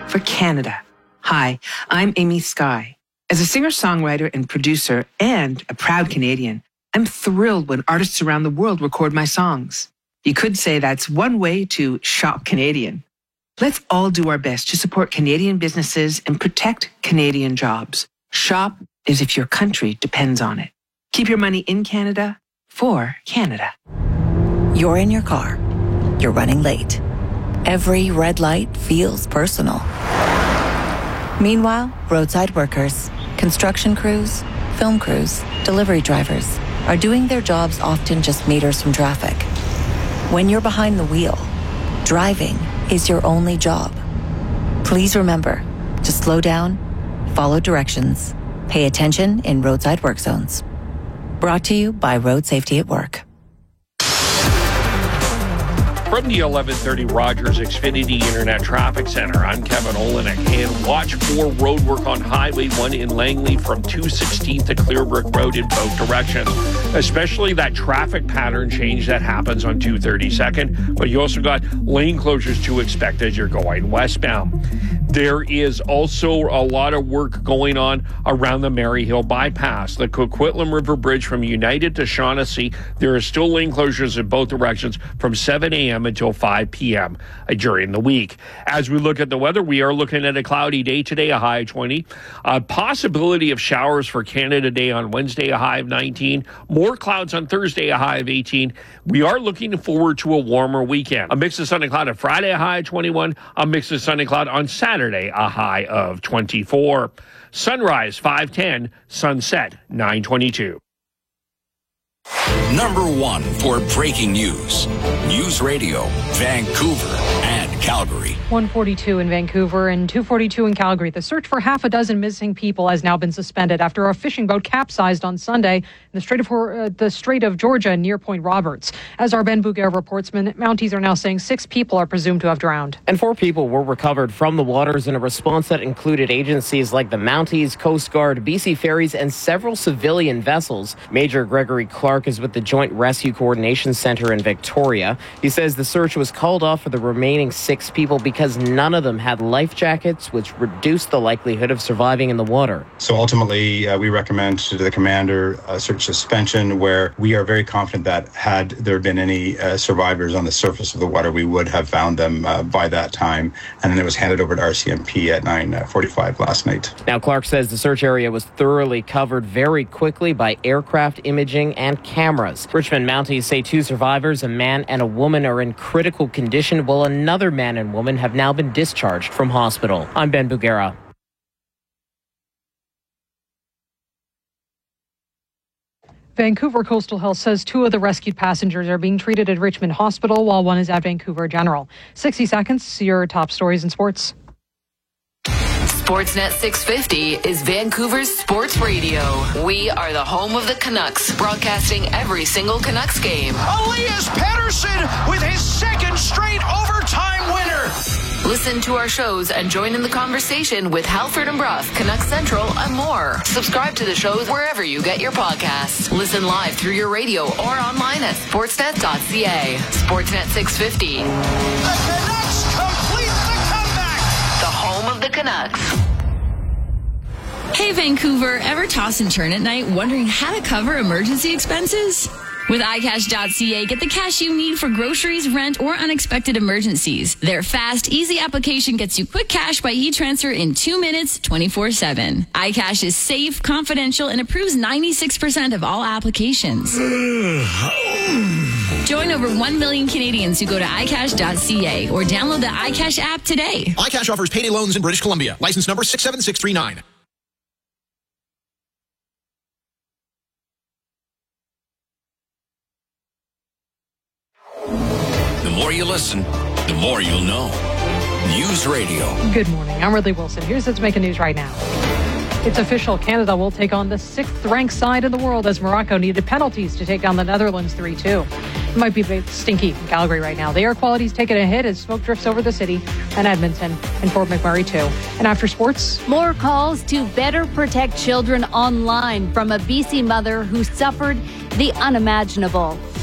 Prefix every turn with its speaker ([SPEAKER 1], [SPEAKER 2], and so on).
[SPEAKER 1] for Canada. Hi, I'm Amy Skye. As a singer-songwriter and producer and a proud Canadian, I'm thrilled when artists around the world record my songs. You could say that's one way to shop Canadian. Let's all do our best to support Canadian businesses and protect Canadian jobs. Shop as if your country depends on it. Keep your money in Canada for Canada.
[SPEAKER 2] You're in your car. You're running late. Every red light feels personal. Meanwhile, roadside workers, construction crews, film crews, delivery drivers are doing their jobs often just meters from traffic. When you're behind the wheel, driving is your only job. Please remember to slow down, follow directions, pay attention in roadside work zones. Brought to you by Road Safety at Work.
[SPEAKER 3] From the 1130 Rogers Xfinity Internet Traffic Center, I'm Kevin Olenek, and watch for road work on Highway 1 in Langley from 216th to Clearbrook Road in both directions, especially that traffic pattern change that happens on 232nd, but you also got lane closures to expect as you're going westbound. There is also a lot of work going on around the Maryhill bypass. The Coquitlam River Bridge from United to Shaughnessy, there are still lane closures in both directions from 7 a.m. until 5 p.m. during the week. As we look at the weather, we are looking at a cloudy day today, a high of 20. A possibility of showers for Canada Day on Wednesday, a high of 19. More clouds on Thursday, a high of 18. We are looking forward to a warmer weekend. A mix of sun and cloud on Friday, a high of 21. A mix of sun and cloud on Saturday, a high of 24. Sunrise 5:10, sunset 9:22.
[SPEAKER 4] Number one for breaking news. News Radio, Vancouver and Calgary.
[SPEAKER 5] 142 in Vancouver and 242 in Calgary. The search for half a dozen missing people has now been suspended after a fishing boat capsized on Sunday in the Strait of Georgia near Point Roberts. As our Ben Bouguer reports, Mounties are now saying 6 people are presumed to have drowned.
[SPEAKER 6] And 4 people were recovered from the waters in a response that included agencies like the Mounties, Coast Guard, BC Ferries, and several civilian vessels. Major Gregory Clark is with the Joint Rescue Coordination Center in Victoria. He says the search was called off for the remaining 6 people because none of them had life jackets, which reduced the likelihood of surviving in the water.
[SPEAKER 7] So ultimately, we recommend to the commander a search suspension where we are very confident that had there been any survivors on the surface of the water, we would have found them by that time. And then it was handed over to RCMP at 9:45 last night.
[SPEAKER 6] Now, Clark says the search area was thoroughly covered very quickly by aircraft imaging and cameras. Richmond Mounties say 2 survivors, a man and a woman, are in critical condition, while another man and woman have now been discharged from hospital. I'm Ben Bouguera.
[SPEAKER 5] Vancouver Coastal Health says 2 of the rescued passengers are being treated at Richmond Hospital while 1 is at Vancouver General. 60 seconds, your top stories in sports.
[SPEAKER 8] Sportsnet 650 is Vancouver's sports radio. We are the home of the Canucks, broadcasting every single Canucks game.
[SPEAKER 9] Elias Pettersson with his 2nd straight overtime winner.
[SPEAKER 8] Listen to our shows and join in the conversation with Halford and Brough, Canucks Central, and more. Subscribe to the shows wherever you get your podcasts. Listen live through your radio or online at sportsnet.ca. Sportsnet 650.
[SPEAKER 9] The Canucks complete the comeback.
[SPEAKER 8] The home of the Canucks.
[SPEAKER 10] Hey Vancouver, ever toss and turn at night wondering how to cover emergency expenses? With iCash.ca, get the cash you need for groceries, rent, or unexpected emergencies. Their fast, easy application gets you quick cash by e-transfer in 2 minutes, 24/7. iCash is safe, confidential, and approves 96% of all applications. Join over 1 million Canadians who go to iCash.ca or download the iCash app today.
[SPEAKER 11] iCash offers payday loans in British Columbia. License number 67639.
[SPEAKER 4] The more you listen, the more you'll know. News Radio.
[SPEAKER 5] Good morning. I'm Ridley Wilson. Here's what's making news right now. It's official. Canada will take on the 6th-ranked side in the world as Morocco needed penalties to take down the Netherlands 3-2. It might be a bit stinky in Calgary right now. The air quality's taking a hit as smoke drifts over the city and Edmonton and Fort McMurray too. And after sports,
[SPEAKER 12] more calls to better protect children online from a BC mother who suffered the unimaginable.